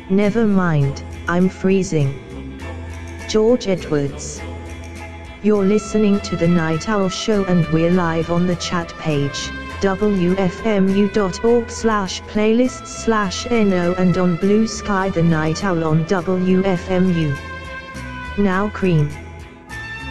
Never mind, I'm freezing. George Edwards. You're listening to The Night Owl Show and we're live on the chat page, wfmu.org/playlists/no and on Blue Sky The Night Owl on WFMU. Now Cream.